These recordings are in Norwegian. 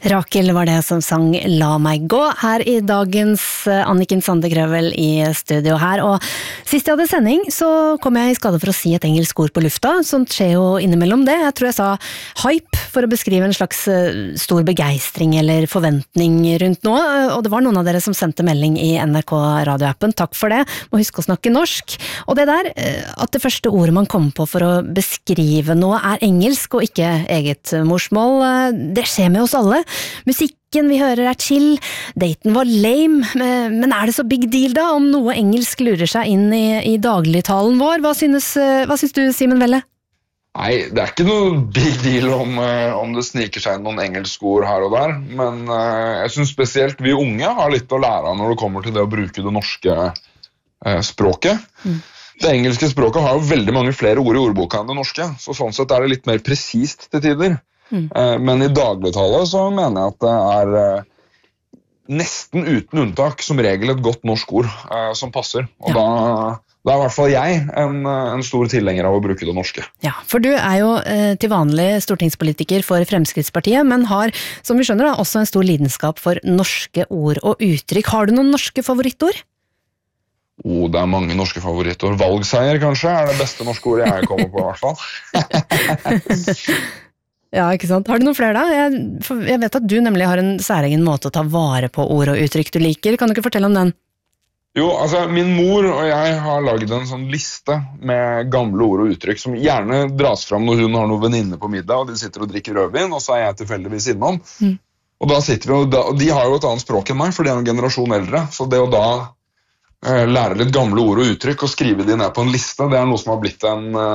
Rakel var det som sang La meg gå her i dagens Anniken Sande Grøvel i studio her. Og sist jeg hadde sending så kom jeg i skade for å si et engelsk ord på lufta. Sånt skjer jo innimellom det. Jeg tror jeg sa hype for å beskrive en slags stor begeistring eller forventning rundt noe. Og det var noen av dere som sendte melding i NRK radioappen. Takk for det. Må huske å snakke norsk. Og det der, at det første ordet man kommer på for å beskrive noe er engelsk og ikke eget morsmål, det skjer med oss alle. Musikken vi hører er chill, daten var lame, men er det så big deal da om noe engelsk lurer seg inn i dagligtalen vår? Hva synes du, Simen Velle? Nei, det er ikke noe big deal om det sniker seg inn noen engelske ord her og der, men jeg synes spesielt vi unge har litt å lære av når det kommer til det å bruke det norske språket. Det engelske språket har jo veldig mange flere ord i ordboka enn det norske, så sånn sett er det litt mer presist til tider. Men i dagligtale så mener jeg at det er nesten uten unntak som regel et godt norsk ord som passer. Og da er i hvert fall jeg en stor tilhenger av å bruke det norske. Ja, for du er jo til vanlig stortingspolitiker for Fremskrittspartiet, men har, som vi skjønner, også en stor lidenskap for norske ord og uttrykk. Har du noen norske favorittord? Det er mange norske favorittord. Valgseier kanskje er det beste norske ordet jeg kommer på i hvert fall. Ja, ikke sant? Har du noen flere da? Jeg vet at du nemlig har en særegen måte å ta vare på ord og uttrykk du liker. Kan du ikke fortelle om den? Jo, altså min mor og jeg har laget en sånn liste med gamle ord og uttrykk som gjerne dras fram når hun har noen venninner på middag, og de sitter og drikker rødvin, og så er jeg tilfeldigvis innom. Og da sitter vi, og de har jo et annet språk enn meg, for de er en generasjon eldre, så det å da lære litt gamle ord og uttrykk og skrive de ned på en liste, det er noe som har blitt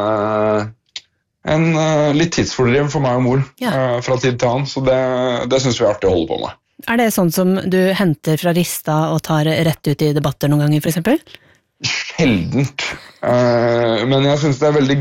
en litt tidsfordriv for meg og mor fra tid til annen, så det synes vi er artig å holde på med. Er det sånn som du henter fra Rista og tar rett ut i debatter noen ganger, for eksempel? Sjeldent, men jeg synes det er veldig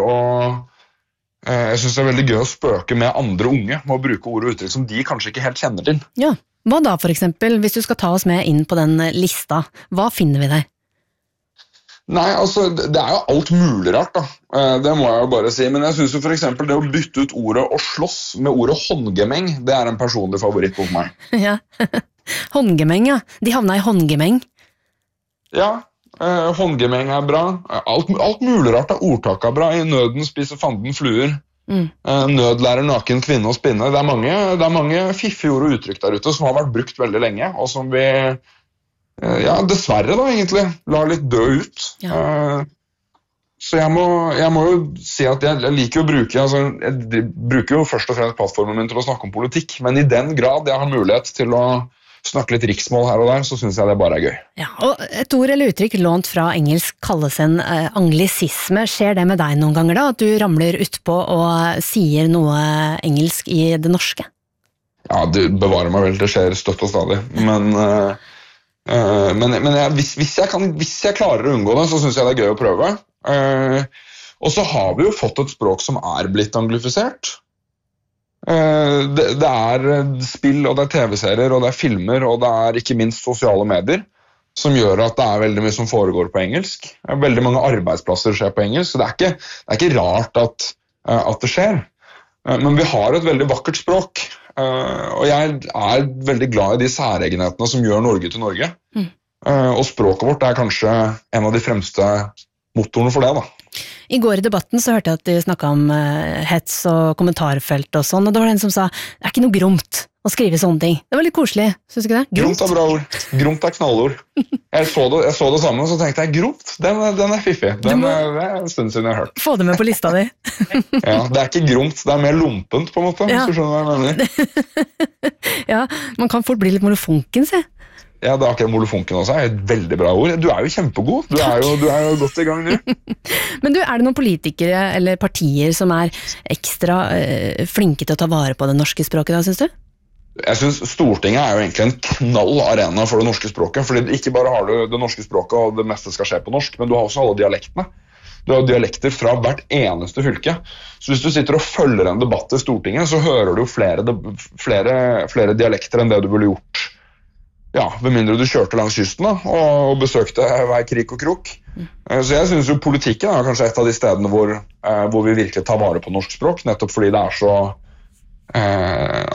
gøy å spøke med andre unge med å bruke ord og uttrykk som de kanskje ikke helt kjenner til. Ja, hva da for eksempel, hvis du skal ta oss med inn på den lista, hva finner vi der? Nei, altså, det er jo alt mulig rart da, det må jeg jo bare si, men jeg synes jo for eksempel det å bytte ut ordet å slåss med ordet håndgemeng, det er en personlig favoritt hos meg. Ja, håndgemeng, ja. De havna i håndgemeng. Ja, håndgemeng er bra. Alt mulig rart da, ordtak er bra. I nøden spiser fanden fluer. Nød lærer naken kvinne å spinne. Det er mange fiffige ord og uttrykk der ute som har vært brukt veldig lenge, og som vi dessverre da egentlig lar litt dø ut. Så jeg må jo si at jeg liker å bruke, jeg bruker jo først og fremst plattformen min til å snakke om politikk, men i den grad jeg har mulighet til å snakke litt riksmål her og der, så synes jeg det bare er gøy. Ja, og et ord eller uttrykk lånt fra engelsk kalles en anglisisme. Skjer det med deg noen ganger da, at du ramler utpå og sier noe engelsk i det norske? Ja, det bevarer meg vel, det skjer støtt og stadig, men hvis jeg klarer å unngå det, så synes jeg det er gøy å prøve. Og så har vi jo fått et språk som er blitt anglifisert. Det er spill, og det er tv-serier, og det er filmer, og det er ikke minst sosiale medier som gjør at det er veldig mye som foregår på engelsk. Veldig mange arbeidsplasser skjer på engelsk, så det er ikke rart at det skjer. Men vi har et veldig vakkert språk, og jeg er veldig glad i de særegenhetene som gjør Norge til Norge. Og språket vårt er kanskje en av de fremste motorene for det da. I går i debatten så hørte jeg at de snakket om hets og kommentarfelt og sånn, og det var en som sa, det er ikke noe gromt å skrive sånne ting. Det var litt koselig, synes du ikke det? Gromt er bra ord. Gromt er knallord. Jeg så det samme, og så tenkte jeg, gromt, den er fiffig. Det er en stund siden jeg har hørt. Få det med på lista di. Ja, det er ikke gromt, det er mer lumpent på en måte, hvis du skjønner hva jeg mener. Ja, man kan fort bli litt molefonken, se. Ja, det er akkurat molefonken også, er et veldig bra ord. Du er jo kjempegod, du er jo godt i gang nå. Men du, er det noen politikere eller partier som er ekstra flinke til å ta vare på det norske språket da, synes du? Jeg synes Stortinget er jo egentlig en knall arena for det norske språket, fordi ikke bare har du det norske språket og det meste skal skje på norsk, men du har også alle dialektene. Du har dialekter fra hvert eneste fylke. Så hvis du sitter og følger en debatt i Stortinget, så hører du flere dialekter enn det du ville gjort. Ja, ved mindre du kjørte langs kysten da, og besøkte hver krik og krok. Så jeg synes jo politikken er kanskje et av de stedene hvor vi virkelig tar vare på norsk språk, nettopp fordi det er så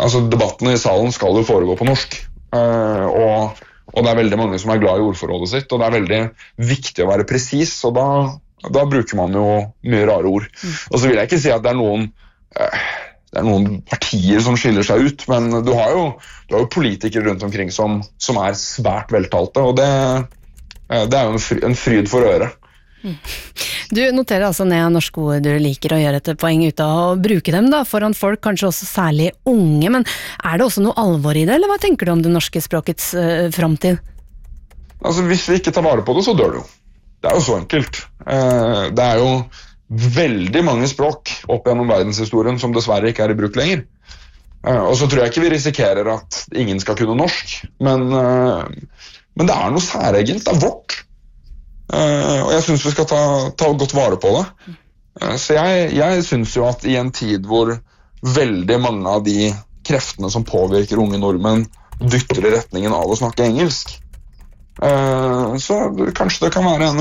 altså debattene I salen skal jo foregå på norsk, og det veldig mange som glad I ordforrådet sitt, og det veldig viktig å være presis, og da bruker man jo mye rare ord. Og så vil jeg ikke si at det noen partier som skiller seg ut, men du har jo politikere rundt omkring som svært veltalte, og det jo en fryd for øret. Du noterer altså ned norske ord du liker å gjøre et poeng ut av å bruke dem da, foran folk, kanskje også særlig unge, men det også noe alvor I det, eller hva tenker du om det norske språkets fremtid? Altså, hvis vi ikke tar vare på det, så dør det jo. Det jo så enkelt. Det jo veldig mange språk opp gjennom verdenshistorien som dessverre ikke I bruk lenger. Og så tror jeg ikke vi risikerer at ingen skal kunne norsk, men det noe særegent, det vårt. Og jeg synes vi skal ta godt vare på det. Så jeg synes jo at I en tid hvor veldig mange av de kreftene som påvirker unge nordmenn dytter I retningen av å snakke engelsk, så kanskje det kan være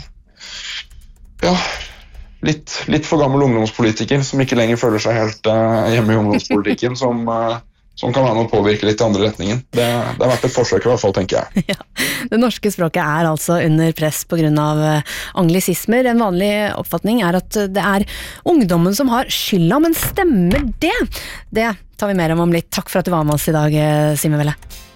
litt for gammel ungdomspolitiker som ikke lenger føler seg helt hjemme I ungdomspolitikken, som kan være noe å påvirke litt I andre retningen. Det vært et forsøk I hvert fall, tenker jeg. Ja, det norske språket altså under press på grunn av anglisismer. En vanlig oppfatning at det ungdommen som har skylda, men stemmer det? Det tar vi mer om litt. Takk for at du var med oss I dag, Simen Velle.